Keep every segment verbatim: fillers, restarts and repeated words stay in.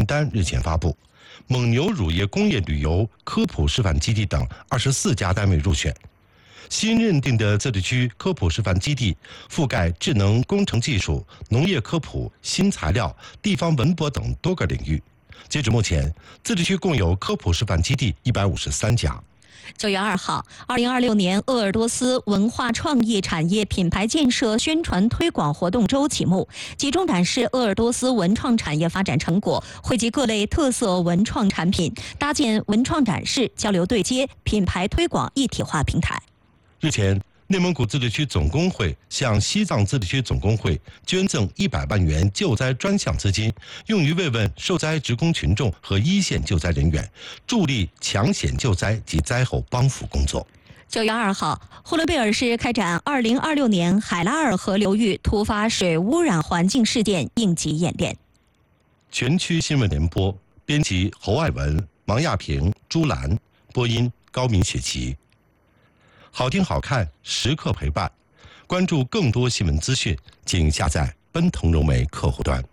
单日前发布，蒙牛乳业工业旅游科普示范基地等二十四家单位入选。新认定的自治区科普示范基地覆盖智能工程技术、农业科普、新材料、地方文博等多个领域。截止目前，自治区共有科普示范基地一百五十三家。 九月二号，二零二六年鄂尔多斯文化创意产业品牌建设宣传推广活动周启幕，集中展示鄂尔多斯文创产业发展成果，汇集各类特色文创产品，搭建文创展示、交流对接、品牌推广一体化平台。 日前，内蒙古自治区总工会向西藏自治区总工会捐赠一百万元救灾专项资金，用于慰问受灾职工群众和一线救灾人员，助力抢险救灾及灾后帮扶工作。 九月二号，呼伦贝尔市开展二零二六年海拉尔河流域突发水污染环境事件应急演练。 全区新闻联播，编辑侯爱文、王亚平、朱兰，播音高明雪琪。好听好看，时刻陪伴。关注更多新闻资讯，请下载奔腾融媒客户端。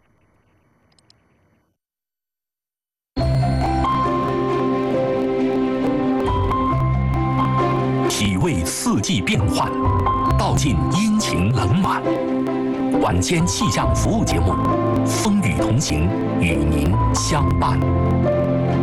体味四季变换，道尽阴晴冷暖。晚间气象服务节目，风雨同行，与您相伴。